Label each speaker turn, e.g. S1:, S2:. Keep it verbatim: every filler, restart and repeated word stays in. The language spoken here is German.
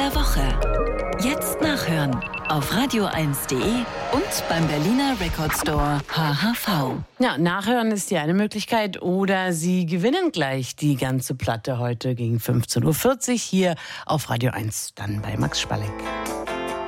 S1: der Woche. Jetzt nachhören auf radio eins punkt de und beim Berliner Record Store H H V.
S2: Ja, nachhören ist die eine Möglichkeit oder Sie gewinnen gleich die ganze Platte heute gegen fünfzehn Uhr vierzig hier auf Radio eins, dann bei Max Spalleck.